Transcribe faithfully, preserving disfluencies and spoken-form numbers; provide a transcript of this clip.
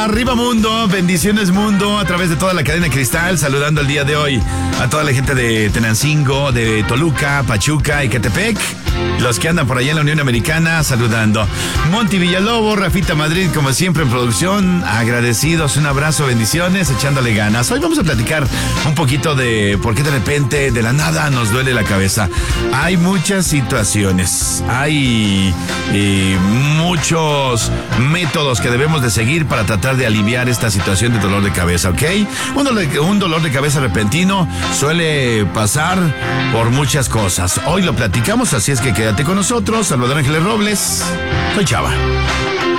Arriba Mundo, bendiciones Mundo, a través de toda la cadena Cristal, saludando el día de hoy a toda la gente de Tenancingo, de Toluca, Pachuca, Ecatepec, los que andan por allá en la Unión Americana, saludando. Monty Villalobos, Rafita Madrid, como siempre en producción, agradecidos, un abrazo, bendiciones, echándole ganas. Hoy vamos a platicar un poquito de por qué de repente, de la nada, nos duele la cabeza. Hay muchas situaciones, hay eh, muchos métodos que debemos de seguir para tratar de aliviar esta situación de dolor de cabeza, ¿ok? Un dolor, un dolor de cabeza repentino suele pasar por muchas cosas. Hoy lo platicamos, así es que quédate con nosotros. Salvador Ángeles Robles, soy Chava.